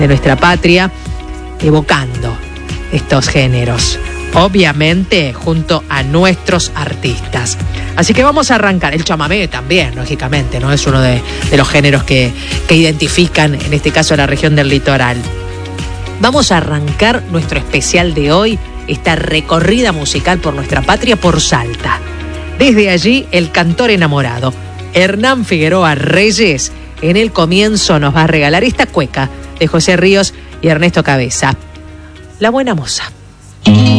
de nuestra patria, evocando estos géneros, obviamente junto a nuestros artistas. Así que vamos a arrancar. El chamamé también, lógicamente, ¿no? Es uno de los géneros que identifican, en este caso, a la región del litoral. Vamos a arrancar nuestro especial de hoy, esta recorrida musical por nuestra patria, por Salta. Desde allí, el cantor enamorado, Hernán Figueroa Reyes, en el comienzo nos va a regalar esta cueca de José Ríos y Ernesto Cabeza. La buena moza.